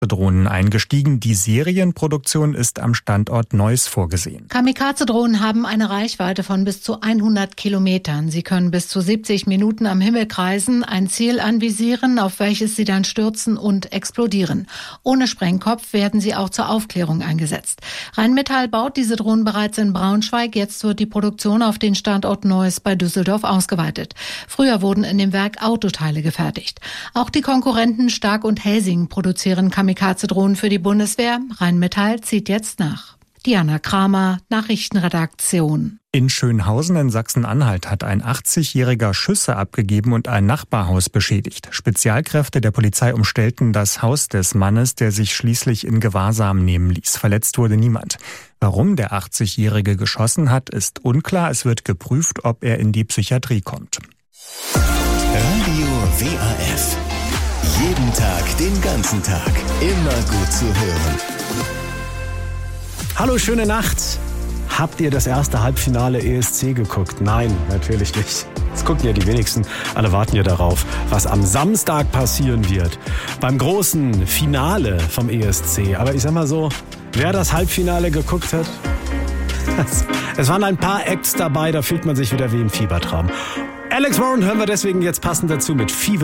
Drohnen eingestiegen. Die Serienproduktion ist am Standort Neuss vorgesehen. Kamikaze-Drohnen haben eine Reichweite von bis zu 100 Kilometern. Sie können bis zu 70 Minuten am Himmel kreisen, ein Ziel anvisieren, auf welches sie dann stürzen und explodieren. Ohne Sprengkopf werden sie auch zur Aufklärung eingesetzt. Rheinmetall baut diese Drohnen bereits in Braunschweig. Jetzt wird die Produktion auf den Standort Neuss bei Düsseldorf ausgeweitet. Früher wurden in dem Werk Autoteile gefertigt. Auch die Konkurrenten Stark und Helsing produzieren Kamikaze-Drohnen für die Bundeswehr. Rheinmetall zieht jetzt nach. Diana Kramer, Nachrichtenredaktion. In Schönhausen in Sachsen-Anhalt hat ein 80-Jähriger Schüsse abgegeben und ein Nachbarhaus beschädigt. Spezialkräfte der Polizei umstellten das Haus des Mannes, der sich schließlich in Gewahrsam nehmen ließ. Verletzt wurde niemand. Warum der 80-Jährige geschossen hat, ist unklar. Es wird geprüft, ob er in die Psychiatrie kommt. Radio WAF. Jeden Tag, den ganzen Tag. Immer gut zu hören. Hallo, schöne Nacht. Habt ihr das erste Halbfinale ESC geguckt? Nein, natürlich nicht. Das gucken ja die wenigsten. Alle warten ja darauf, was am Samstag passieren wird. Beim großen Finale vom ESC. Aber ich sag mal so, wer das Halbfinale geguckt hat, es waren ein paar Acts dabei, da fühlt man sich wieder wie im Fiebertraum. Alex Warren hören wir deswegen jetzt passend dazu mit Fever.